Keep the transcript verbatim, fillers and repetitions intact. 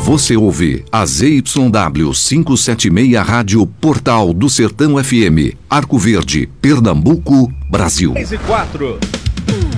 Você ouve a Z Y W quinhentos e setenta e seis Rádio Portal do Sertão F M, Arco Verde, Pernambuco, Brasil. três e quatro.